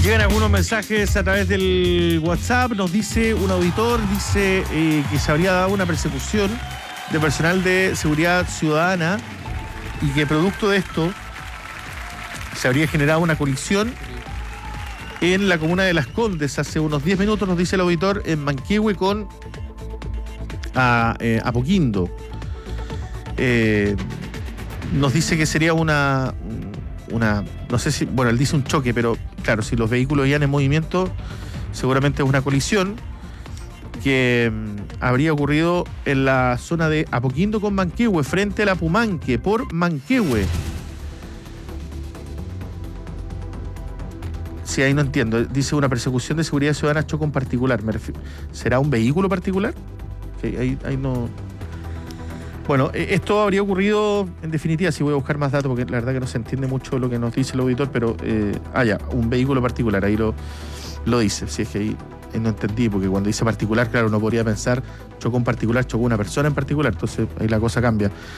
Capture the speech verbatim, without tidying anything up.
Llegan algunos mensajes a través del WhatsApp. Nos dice un auditor, dice eh, que se habría dado una persecución de personal de seguridad ciudadana y que producto de esto se habría generado una colisión en la comuna de Las Condes hace unos diez minutos, nos dice el auditor, en Manquehue con a, eh, Apoquindo. Eh, nos dice que sería una, una, no sé si, bueno, él dice un choque, pero claro, si los vehículos iban en movimiento, seguramente es una colisión que mm, habría ocurrido en la zona de Apoquindo con Manquehue, frente a la Pumanque, por Manquehue. Sí, ahí no entiendo. Dice una persecución de seguridad ciudadana choco en particular. Me refiero, ¿será un vehículo particular? Okay, ahí, ahí no. Bueno, esto habría ocurrido, en definitiva, si voy a buscar más datos, porque la verdad que no se entiende mucho lo que nos dice el auditor, pero, eh, ah, ya, un vehículo particular, ahí lo, lo dice. Si es que ahí eh, no entendí, porque cuando dice particular, claro, uno podría pensar chocó en particular, chocó una persona en particular, entonces ahí la cosa cambia.